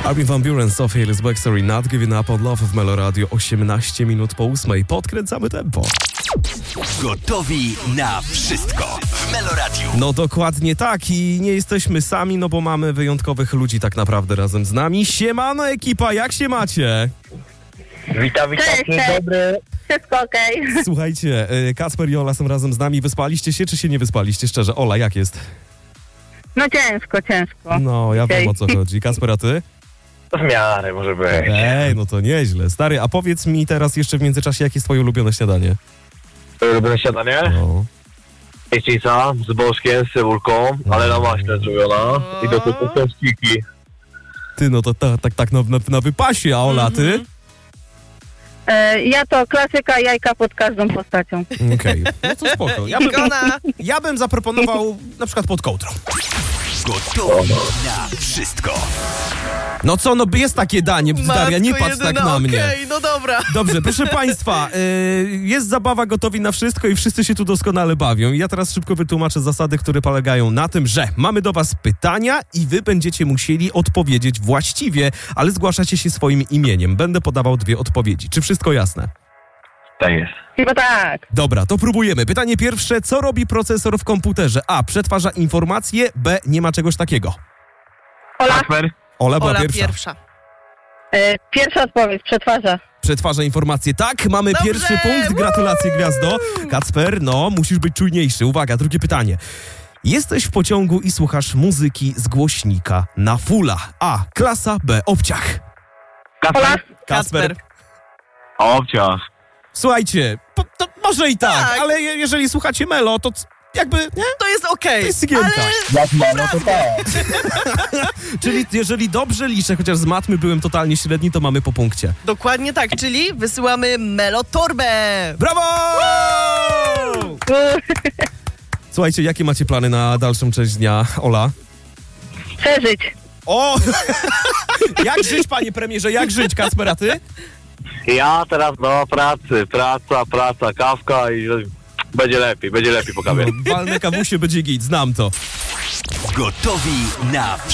Armin van Buuren, Sophie Ellis Bextor, Not Giving Up on Love w Melo Radio, 18 minut po 8. Podkręcamy tempo. Gotowi na wszystko w Melo Radio. No dokładnie tak i nie jesteśmy sami, no bo mamy wyjątkowych ludzi tak naprawdę razem z nami. Siemano ekipa, jak się macie? Witam, dzień dobry. Wszystko okej. Słuchajcie, Kacper i Ola są razem z nami. Wyspaliście się, czy się nie wyspaliście? Szczerze, Ola, jak jest? No ciężko. No, ja wiem, o co chodzi. Kacper, a ty? W miarę może być. Ej, no to nieźle. Stary, a powiedz mi teraz jeszcze w międzyczasie, jakie jest twoje ulubione śniadanie? Ulubione śniadanie? No. Jajcica z bożkiem, z cebulką, ale na maśle zrobiona. I do tego są stiki. Ty, no to tak na wypasie, a Ola, ty? Ja to klasyka, jajka pod każdą postacią. Okej, no to spoko. Ja bym zaproponował na przykład pod kołdrą. Gotowi na wszystko. No co, no jest takie danie, Daria, nie patrz tak na mnie. Okej, no dobra. Dobrze, proszę państwa, jest zabawa, gotowi na wszystko i wszyscy się tu doskonale bawią. I ja teraz szybko wytłumaczę zasady, które polegają na tym, że mamy do was pytania i wy będziecie musieli odpowiedzieć właściwie, ale zgłaszacie się swoim imieniem. Będę podawał 2 odpowiedzi. Czy wszystko jasne? Tak jest. Chyba tak. Dobra, to próbujemy. Pytanie pierwsze, co robi procesor w komputerze? A, przetwarza informacje, B, nie ma czegoś takiego. Ola, Kacper? Ola była Ola pierwsza. pierwsza odpowiedź, przetwarza. Przetwarza informacje. Tak, mamy Dobrze! pierwszy punkt. Gratulacje, Gwiazdo. Kacper, no, musisz być czujniejszy. Uwaga, drugie pytanie. Jesteś w pociągu i słuchasz muzyki z głośnika na fulla. A, klasa, B, obciach. Kacper? Kacper. Obciach. Słuchajcie, to może i tak, Tak. ale jeżeli słuchacie Melo, to jakby, nie? To jest okej. To jest sygielka. Ale Jak ma, no to tak. Czyli jeżeli dobrze liczę, chociaż z matmy byłem totalnie średni, to mamy po punkcie. dokładnie tak, czyli wysyłamy Melotorbę. Brawo! Słuchajcie, jakie macie plany na dalszą część dnia, Ola? Przeżyć. O! Jak żyć, panie premierze, jak żyć, Kacper, a ty? Ja teraz do pracy. Praca, kawka i będzie lepiej po kawie. No, walne kawusie będzie git, znam to. Gotowi na wszystko.